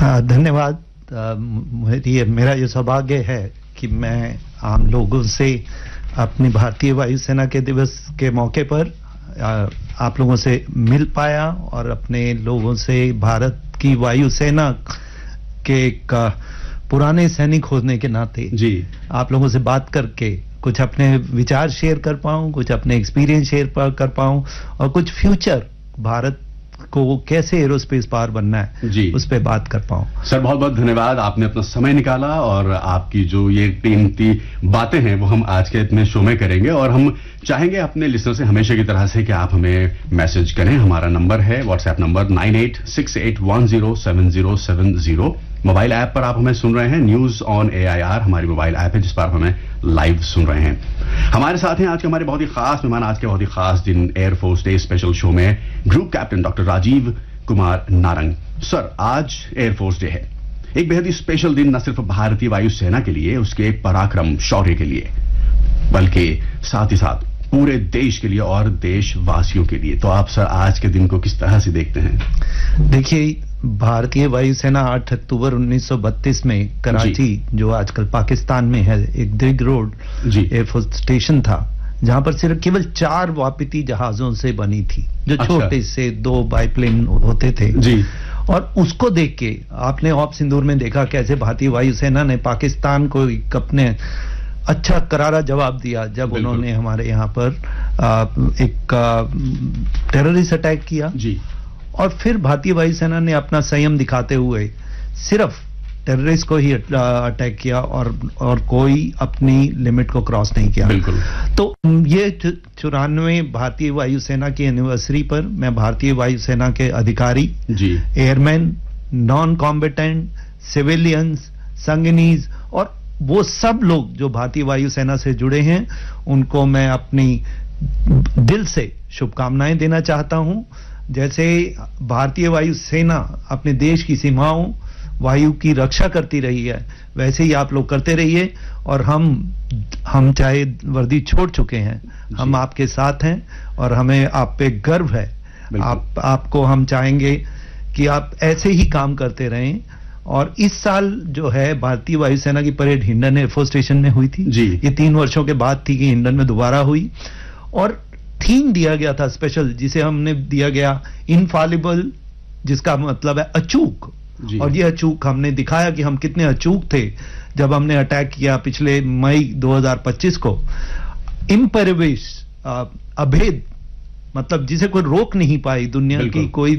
धन्यवाद। मेरा ये सौभाग्य है कि मैं आम लोगों से अपनी भारतीय वायुसेना के दिवस के मौके पर आप लोगों से मिल पाया और अपने लोगों से भारत की वायुसेना के पुराने सैनिक होने के नाते जी आप लोगों से बात करके कुछ अपने विचार शेयर कर पाऊं, कुछ अपने एक्सपीरियंस शेयर कर पाऊं और कुछ फ्यूचर भारत को कैसे एरोस्पेस पावर बनना है जी उस पे बात कर पाऊं। सर बहुत बहुत धन्यवाद, आपने अपना समय निकाला और आपकी जो ये कीमती बातें हैं वो हम आज के इतने शो में करेंगे और हम चाहेंगे अपने लिसनर से हमेशा की तरह से कि आप हमें मैसेज करें। हमारा नंबर है व्हाट्सएप नंबर 9868107070। मोबाइल ऐप पर आप हमें सुन रहे हैं, न्यूज ऑन AIR हमारी मोबाइल ऐप है जिस पर आप हमें लाइव सुन रहे हैं। हमारे साथ हैं आज के हमारे बहुत ही खास मेहमान, आज के बहुत ही खास दिन एयरफोर्स डे स्पेशल शो में group captain doctor Rajiv Kumar Narang. Sir आज एयरफोर्स डे है, एक बेहद ही स्पेशल दिन न सिर्फ भारतीय वायुसेना के लिए, उसके पराक्रम शौर्य के लिए, बल्कि साथ ही साथ पूरे देश के लिए और देशवासियों के लिए। तो आप सर आज के दिन को किस तरह से देखते हैं? देखिए, भारतीय वायुसेना 8 अक्टूबर 1932 में कराची, जो आजकल पाकिस्तान में है, एक दिग रोड एयरफोर्स स्टेशन था जहां पर सिर्फ केवल 4 वापती जहाजों से बनी थी, जो छोटे से 2 बाइप्लेन होते थे जी। और उसको देख के आपने ऑप सिंदूर में देखा कैसे भारतीय वायुसेना ने पाकिस्तान को अपने अच्छा करारा जवाब दिया जब उन्होंने हमारे यहाँ पर एक टेररिस्ट अटैक किया जी। और फिर भारतीय वायुसेना ने अपना संयम दिखाते हुए सिर्फ टेररिस्ट को ही अटैक किया और कोई अपनी लिमिट को क्रॉस नहीं किया। बिल्कुल। तो ये 94 भारतीय वायुसेना की एनिवर्सरी पर मैं भारतीय वायुसेना के अधिकारी जी, एयरमैन, नॉन कॉम्बेटेंट, सिविलियंस, संगिनीज और वो सब लोग जो भारतीय वायुसेना से जुड़े हैं उनको मैं अपनी दिल से शुभकामनाएं देना चाहता हूं। जैसे भारतीय वायुसेना अपने देश की सीमाओं, वायु की रक्षा करती रही है, वैसे ही आप लोग करते रहिए। और हम चाहे वर्दी छोड़ चुके हैं, हम आपके साथ हैं और हमें आप पे गर्व है। आपको हम चाहेंगे कि आप ऐसे ही काम करते रहें। और इस साल जो है भारतीय वायुसेना की परेड हिंडन एयरफोर्स स्टेशन में हुई थी जी। ये 3 वर्षों के बाद थी कि हिंडन में दोबारा हुई और थीम दिया गया था स्पेशल, जिसे हमने दिया गया इनफॉलिबल, जिसका मतलब है अचूक। और ये अचूक हमने दिखाया कि हम कितने अचूक थे जब हमने अटैक किया पिछले मई 2025 को। इम्पेरेबिस, अभेद, मतलब जिसे कोई रोक नहीं पाई दुनिया की, कोई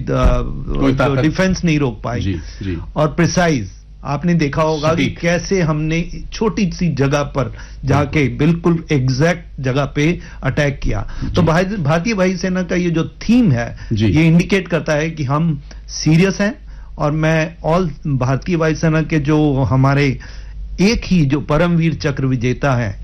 डिफेंस नहीं रोक पाई जी, जी। और प्रिसाइज, आपने देखा होगा कि कैसे हमने छोटी सी जगह पर जाके बिल्कुल एग्जैक्ट जगह पे अटैक किया। तो भारतीय वायुसेना का ये जो थीम है ये इंडिकेट करता है कि हम सीरियस हैं। और मैं ऑल भारतीय वायुसेना के जो हमारे एक ही जो परमवीर चक्र विजेता है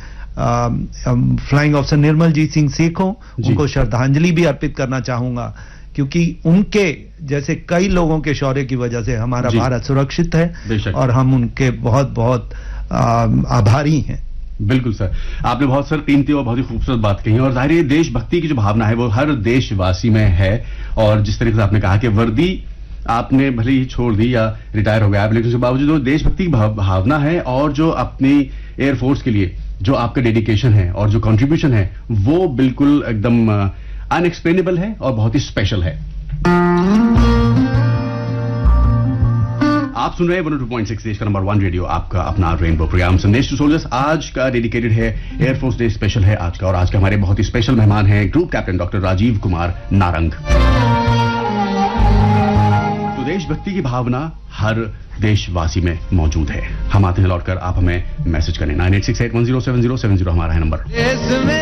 फ्लाइंग ऑफिसर निर्मलजीत सिंह सेखों, उनको श्रद्धांजलि भी अर्पित करना चाहूंगा, क्योंकि उनके जैसे कई लोगों के शौर्य की वजह से हमारा भारत सुरक्षित है और हम उनके बहुत बहुत आभारी हैं। बिल्कुल सर, आपने बहुत सर कीमती और बहुत ही खूबसूरत बात कही और जाहिर है देशभक्ति की जो भावना है वो हर देशवासी में है। और जिस तरीके से आपने कहा कि वर्दी आपने भले ही छोड़ दी या रिटायर हो गया आप, लेकिन उसके बावजूद जो देशभक्ति की भावना है और जो अपनी एयरफोर्स के लिए जो आपका डेडिकेशन है और जो कंट्रीब्यूशन है वो बिल्कुल एकदम अनएक्सप्लेनेबल है और बहुत ही स्पेशल है। आप सुन रहे हैं 102.6 देश का नंबर 1 रेडियो, आपका अपना रेनबो प्रोग्राम संदेश टू सोल्जर्स। आज का डेडिकेटेड है एयरफोर्स डे स्पेशल है आज का, और आज के हमारे बहुत ही स्पेशल मेहमान हैं group captain doctor Rajiv Kumar Narang. तो देशभक्ति की भावना हर देशवासी में मौजूद है। हम आते हैं लौटकर, आप हमें मैसेज करें 9868107070 हमारा है नंबर।